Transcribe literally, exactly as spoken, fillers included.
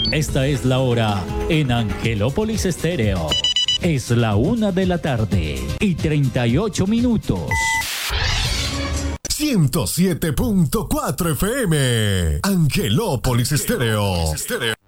Esta es la hora en Angelópolis Estéreo. Es la una de la tarde y treinta y ocho minutos. ciento siete punto cuatro F M. Angelópolis Estéreo.